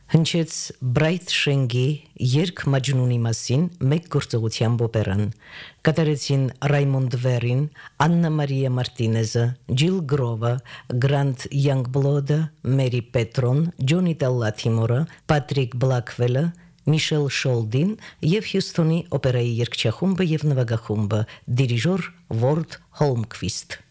Հնչեց Bright Շենգի երգ Մաջնունի մասին մեկ գործողությամբ օպերան։ Կատարեցին Ռայմոնդ Վերին, Աննա Մարիա Մարտինեզը, Ջիլ Գրովը, Գրանտ Յանգբլոդը, Մերի Պետրոն, Ջոնի Տալլաթիմորը, Պատրիկ Բլաքվելը, Միշել Շոլդին և Հյուսթոնի օպերայի երգչախումբը և նվագախումբը, դիրիժոր Որդ Հոլմկվիստ։